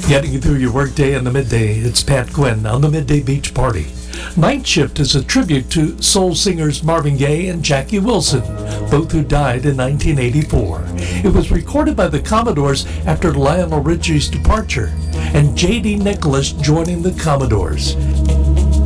Getting you through your workday in the midday, it's Pat Quinn on the Midday Beach Party. Night Shift is a tribute to soul singers Marvin Gaye and Jackie Wilson, both who died in 1984. It was recorded by the Commodores after Lionel Richie's departure, and J.D. Nicholas joining the Commodores.